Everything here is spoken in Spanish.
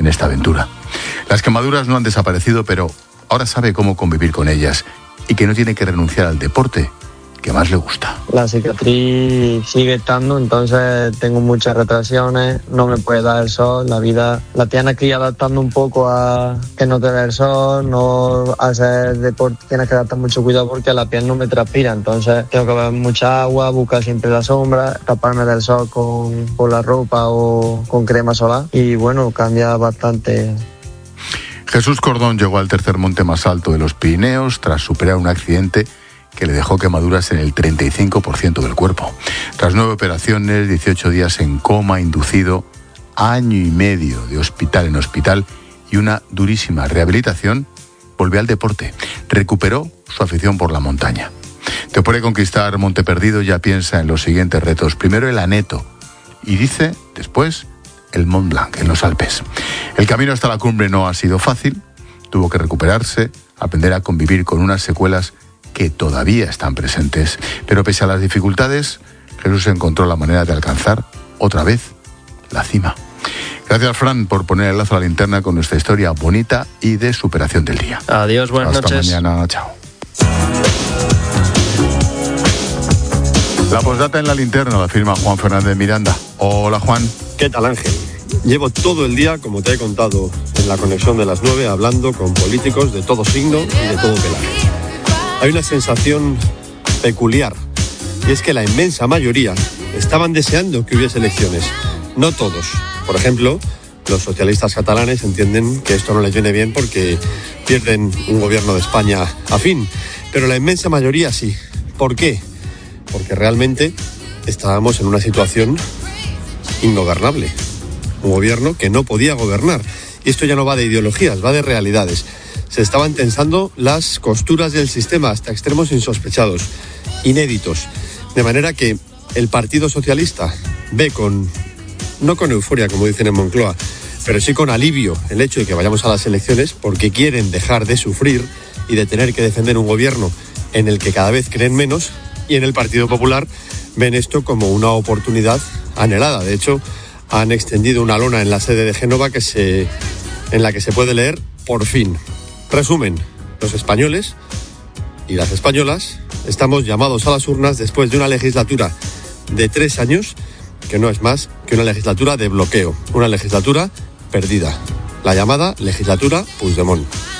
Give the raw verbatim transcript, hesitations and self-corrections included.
en esta aventura. Las quemaduras no han desaparecido, pero ahora sabe cómo convivir con ellas y que no tiene que renunciar al deporte que más le gusta. La cicatriz sigue estando, entonces tengo muchas retracciones, no me puede dar el sol, la vida la tienes que ir adaptando un poco a que no te dé el sol, no hacer deporte, tienes que dar mucho cuidado porque la piel no me transpira, entonces tengo que beber mucha agua, buscar siempre la sombra, taparme del sol con, con la ropa o con crema solar y bueno, cambia bastante. Jesús Cordón llegó al tercer monte más alto de los Pirineos tras superar un accidente que le dejó quemaduras en el treinta y cinco por ciento del cuerpo. Tras nueve operaciones, dieciocho días en coma inducido, año y medio de hospital en hospital y una durísima rehabilitación, volvió al deporte. Recuperó su afición por la montaña. Después de conquistar Monte Perdido, ya piensa en los siguientes retos. Primero el Aneto y dice, después, el Mont Blanc, en los Alpes. El camino hasta la cumbre no ha sido fácil. Tuvo que recuperarse, aprender a convivir con unas secuelas que todavía están presentes. Pero pese a las dificultades, Jesús encontró la manera de alcanzar, otra vez, la cima. Gracias, Fran, por poner el lazo a la linterna con nuestra historia bonita y de superación del día. Adiós, buenas Hasta noches. Hasta mañana, chao. La postdata en la linterna la firma Juan Fernández Miranda. Hola, Juan. ¿Qué tal, Ángel? Llevo todo el día, como te he contado en la conexión de las nueve, hablando con políticos de todo signo y de todo pelaje. Hay una sensación peculiar, y es que la inmensa mayoría estaban deseando que hubiese elecciones. No todos. Por ejemplo, los socialistas catalanes entienden que esto no les viene bien porque pierden un gobierno de España afín. Pero la inmensa mayoría sí. ¿Por qué? Porque realmente estábamos en una situación ingobernable. Un gobierno que no podía gobernar. Y esto ya no va de ideologías, va de realidades. Se estaban tensando las costuras del sistema hasta extremos insospechados, inéditos. De manera que el Partido Socialista ve con, no con euforia como dicen en Moncloa, pero sí con alivio el hecho de que vayamos a las elecciones porque quieren dejar de sufrir y de tener que defender un gobierno en el que cada vez creen menos, y en el Partido Popular ven esto como una oportunidad anhelada. De hecho, han extendido una lona en la sede de Génova que se, en la que se puede leer por fin. Resumen, los españoles y las españolas estamos llamados a las urnas después de una legislatura de tres años que no es más que una legislatura de bloqueo, una legislatura perdida, la llamada legislatura Puigdemont.